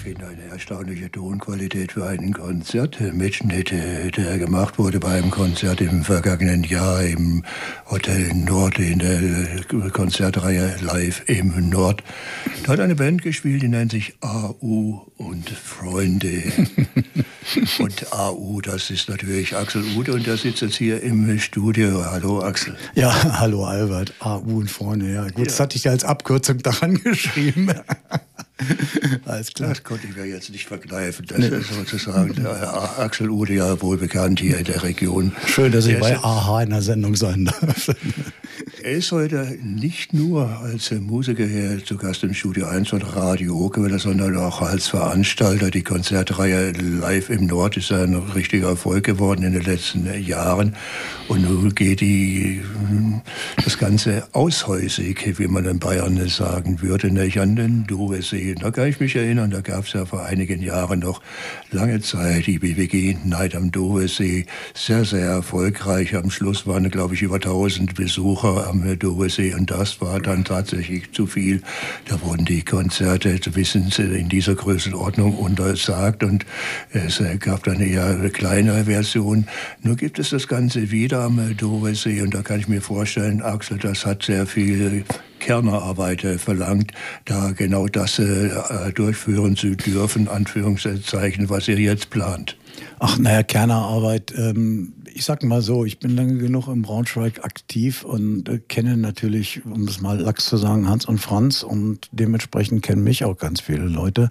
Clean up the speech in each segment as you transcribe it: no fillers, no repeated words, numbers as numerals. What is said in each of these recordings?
finde eine erstaunliche Tonqualität für einen Konzertmitschnitt, der gemacht wurde bei einem Konzert im vergangenen Jahr im Hotel Nord in der Konzertreihe Live im Nord. Da hat eine Band gespielt, die nennt sich AU und Freunde. Und AU, das ist natürlich Axel Ude und der sitzt jetzt hier im Studio. Hallo Axel. Ja, hallo Albert. AU und Freunde, ja. Gut, ja. Das hatte ich ja als Abkürzung daran geschrieben. Alles klar. Das konnte ich mir jetzt nicht verkneifen. Das ist sozusagen der Axel Ude, ja wohl bekannt hier in der Region. Schön, dass ich bei AHA in der Sendung sein darf. Er ist heute nicht nur als Musiker hier zu Gast im Studio 1 von Radio Okerwelle, sondern auch als Veranstalter. Die Konzertreihe Live im Nord ist ein richtiger Erfolg geworden in den letzten Jahren. Und nun geht das Ganze aushäusig, wie man in Bayern sagen würde, nicht an den Dovesee. Da kann ich mich erinnern, da gab es ja vor einigen Jahren noch lange Zeit die BWG Night am Dovesee. Sehr, sehr erfolgreich. Am Schluss waren, glaube ich, über 1000 Besucher am Dovesee und das war dann tatsächlich zu viel. Da wurden die Konzerte, wissen Sie, in dieser Größenordnung untersagt und es gab dann eher eine kleinere Version. Nur gibt es das Ganze wieder am Dovesee und da kann ich mir vorstellen, Axel, das hat sehr viel Kernerarbeit verlangt, da genau das durchführen zu dürfen, Anführungszeichen, was ihr jetzt plant. Ach, naja, Kernerarbeit, ich sag mal so, ich bin lange genug im Braunschweig aktiv und kenne natürlich, um es mal lax zu sagen, Hans und Franz und dementsprechend kennen mich auch ganz viele Leute,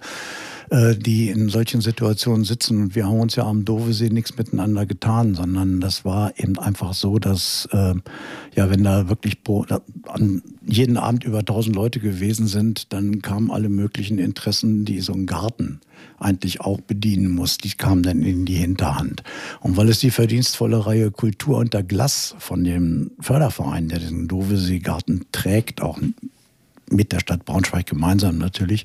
die in solchen Situationen sitzen. Und wir haben uns ja am Dovesee nichts miteinander getan, sondern das war eben einfach so, dass, wenn da wirklich an jeden Abend über 1000 Leute gewesen sind, dann kamen alle möglichen Interessen, die so ein Garten eigentlich auch bedienen muss, die kamen dann in die Hinterhand. Und weil es die verdienstvolle Reihe Kultur unter Glas von dem Förderverein, der den Dovesee-Garten trägt, auch mit der Stadt Braunschweig gemeinsam natürlich,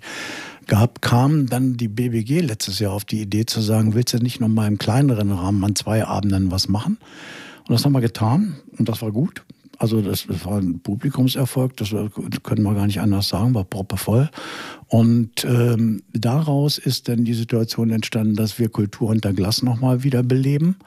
kam dann die BBG letztes Jahr auf die Idee zu sagen, willst du nicht noch mal im kleineren Rahmen an 2 Abenden was machen? Und das haben wir getan und das war gut. Also das war ein Publikumserfolg, das können wir gar nicht anders sagen, war proppevoll. Und daraus ist dann die Situation entstanden, dass wir Kultur unter Glas nochmal wieder beleben.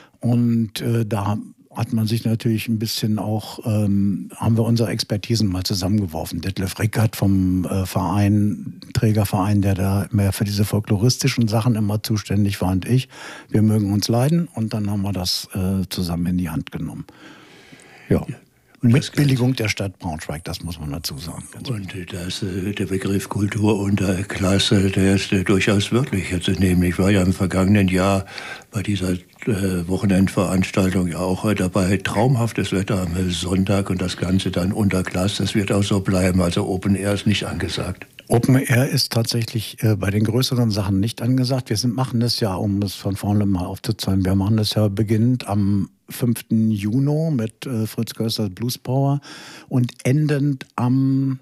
Und da hat man sich natürlich ein bisschen auch, haben wir unsere Expertisen mal zusammengeworfen. Detlef Rickert vom Trägerverein, der da mehr für diese folkloristischen Sachen immer zuständig war und ich. Wir mögen uns leiden und dann haben wir das zusammen in die Hand genommen. Ja. Mit Billigung der Stadt Braunschweig, das muss man dazu sagen. Und der Begriff Kultur unter Klasse, der ist durchaus wörtlich zu nehmen. Ich war ja im vergangenen Jahr bei dieser Wochenendveranstaltung ja auch dabei. Traumhaftes Wetter am Sonntag und das Ganze dann unter Glas. Das wird auch so bleiben. Also Open Air ist nicht angesagt. Open Air ist tatsächlich bei den größeren Sachen nicht angesagt. Wir machen das ja, um es von vorne mal aufzuzeigen, wir machen das ja beginnend am 5. Juni mit Fritz Kösters Blues Power und endend am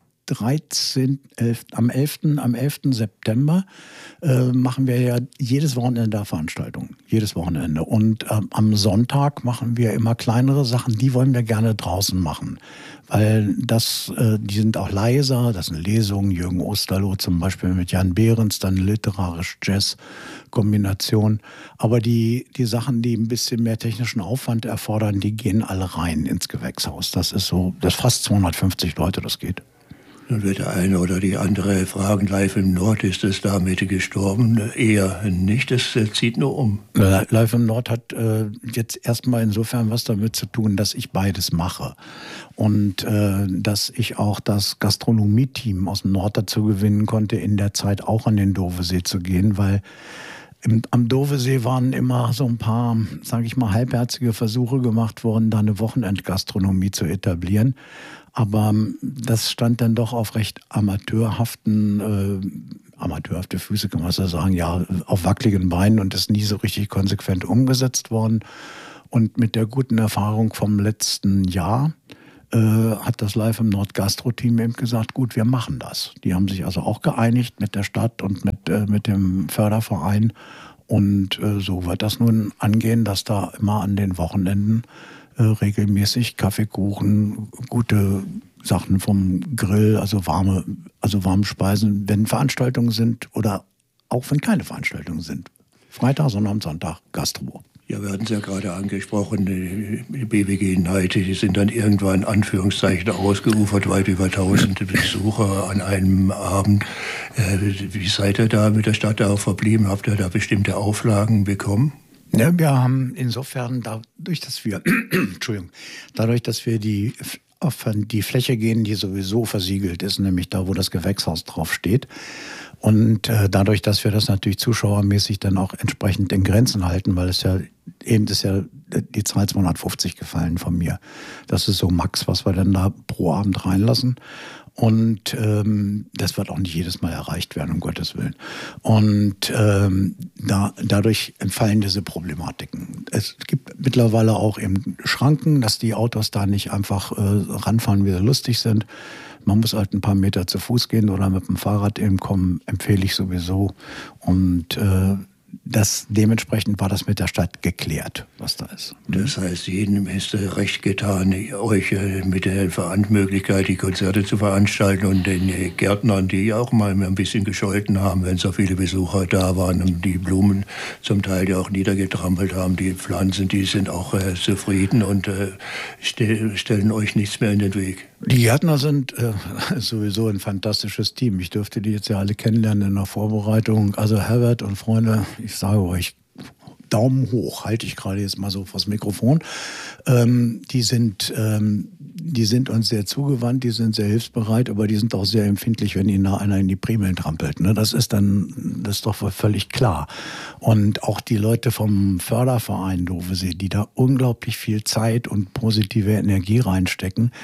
11. September machen wir ja jedes Wochenende Veranstaltungen. Jedes Wochenende. Und am Sonntag machen wir immer kleinere Sachen, die wollen wir gerne draußen machen. Weil die sind auch leiser, das sind Lesungen, Jürgen Osterloh zum Beispiel mit Jan Behrens, dann literarisch-Jazz-Kombination. Aber die Sachen, die ein bisschen mehr technischen Aufwand erfordern, die gehen alle rein ins Gewächshaus. Das ist fast 250 Leute, das geht. Nun wird der eine oder die andere fragen, Live im Nord, ist es damit gestorben? Eher nicht, es zieht nur um. Live im Nord hat jetzt erstmal insofern was damit zu tun, dass ich beides mache. Und dass ich auch das Gastronomie-Team aus dem Nord dazu gewinnen konnte, in der Zeit auch an den Dovesee zu gehen, weil am Dovesee waren immer so ein paar, sage ich mal, halbherzige Versuche gemacht worden, da eine Wochenendgastronomie zu etablieren. Aber das stand dann doch auf recht amateurhafte Füße, kann man so sagen, ja, auf wackeligen Beinen und ist nie so richtig konsequent umgesetzt worden. Und mit der guten Erfahrung vom letzten Jahr hat das Live im Nord Gastro-Team eben gesagt, gut, wir machen das. Die haben sich also auch geeinigt mit der Stadt und mit dem Förderverein. Und so wird das nun angehen, dass da immer an den Wochenenden regelmäßig Kaffee, Kuchen, gute Sachen vom Grill, also warme Speisen, wenn Veranstaltungen sind oder auch wenn keine Veranstaltungen sind. Freitag, Sonntag und Sonntag Gastro. Ja, wir hatten es ja gerade angesprochen, die BWG Night, die sind dann irgendwann, Anführungszeichen, ausgeufert, weit über 1000 Besucher an einem Abend. Wie seid ihr da mit der Stadt auch verblieben? Habt ihr da bestimmte Auflagen bekommen? Ja, wir haben insofern dadurch, dass wir auf die Fläche gehen, die sowieso versiegelt ist, nämlich da, wo das Gewächshaus drauf steht. Und dadurch, dass wir das natürlich zuschauermäßig dann auch entsprechend in Grenzen halten, weil es ja eben ist ja die Zahl 250 gefallen von mir. Das ist so Max, was wir dann da pro Abend reinlassen. Und das wird auch nicht jedes Mal erreicht werden, um Gottes Willen. Und dadurch entfallen diese Problematiken. Es gibt mittlerweile auch eben Schranken, dass die Autos da nicht einfach ranfahren, wie sie lustig sind. Man muss halt ein paar Meter zu Fuß gehen oder mit dem Fahrrad eben kommen, empfehle ich sowieso. Und dementsprechend war das mit der Stadt geklärt, was da ist. Das heißt, jedem ist recht getan, euch mit der Möglichkeit, die Konzerte zu veranstalten und den Gärtnern, die auch mal ein bisschen gescholten haben, wenn so viele Besucher da waren und die Blumen zum Teil ja auch niedergetrampelt haben, die Pflanzen, die sind auch zufrieden und stellen euch nichts mehr in den Weg. Die Gärtner sind sowieso ein fantastisches Team. Ich dürfte die jetzt ja alle kennenlernen in der Vorbereitung. Also Herbert und Freunde, ich sage euch, Daumen hoch, halte ich gerade jetzt mal so vors Mikrofon. Die sind uns sehr zugewandt, die sind sehr hilfsbereit, aber die sind auch sehr empfindlich, wenn ihnen da einer in die Primeln trampelt. Ne? Das ist doch völlig klar. Und auch die Leute vom Förderverein Dovesee, die da unglaublich viel Zeit und positive Energie reinstecken,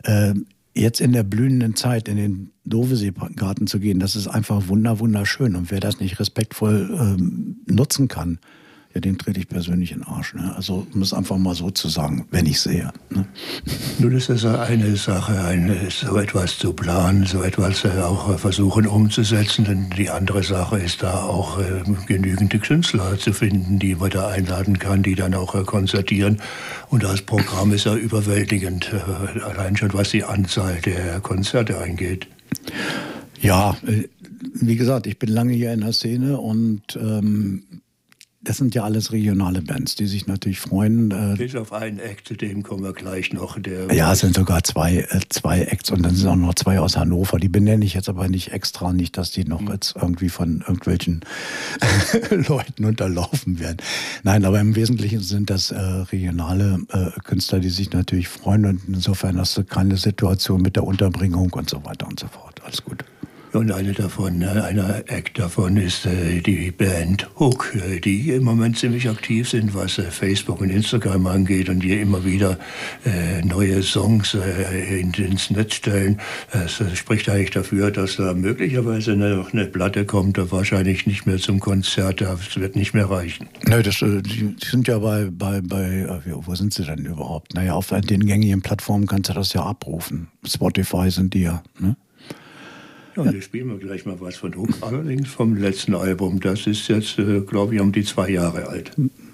jetzt in der blühenden Zeit in den Dovesee-Garten zu gehen, das ist einfach wunderschön. Und wer das nicht respektvoll nutzen kann, ja, den trete ich persönlich in den Arsch. Ne? Also um es einfach mal so zu sagen, wenn ich sehe. Ne? Nun ist es eine Sache, so etwas zu planen, so etwas auch versuchen umzusetzen. Denn die andere Sache ist da auch genügend Künstler zu finden, die man da einladen kann, die dann auch konzertieren. Und das Programm ist ja überwältigend, allein schon was die Anzahl der Konzerte angeht. Ja, wie gesagt, ich bin lange hier in der Szene und das sind ja alles regionale Bands, die sich natürlich freuen. Bis auf einen Act, zu dem kommen wir gleich noch. Ja, es sind sogar zwei Acts und dann sind auch noch 2 aus Hannover. Die benenne ich jetzt aber nicht extra, nicht, dass die noch jetzt irgendwie von irgendwelchen Leuten unterlaufen werden. Nein, aber im Wesentlichen sind das regionale Künstler, die sich natürlich freuen und insofern hast du keine Situation mit der Unterbringung und so weiter und so fort. Alles gut. Und einer Act davon ist die Band Hook, die im Moment ziemlich aktiv sind, was Facebook und Instagram angeht und die immer wieder neue Songs ins Netz stellen. Das spricht eigentlich dafür, dass da möglicherweise noch eine Platte kommt, wahrscheinlich nicht mehr zum Konzert, das wird nicht mehr reichen. Nö, die sind ja bei wo sind sie denn überhaupt? Naja, auf den gängigen Plattformen kannst du das ja abrufen. Spotify sind die ja, ne? Und wir spielen mal gleich mal was von Hook, allerdings vom letzten Album. Das ist jetzt, glaube ich, um die 2 Jahre alt.